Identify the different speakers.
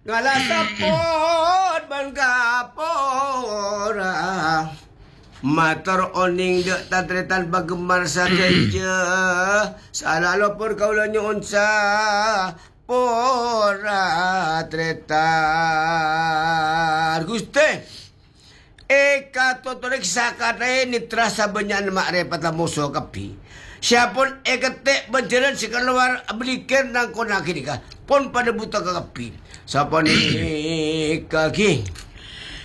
Speaker 1: ngalasapot bangkapora mater oning dek tadretan bagemar saja salalopor kaulanyo unsa pora tretan guste eka totorek sakate nitra sabanyan makrepat la muso kapi siapun ekete berjalan sekeluar belikan nang konaki ka pon pada buta kapi siapa ni kaki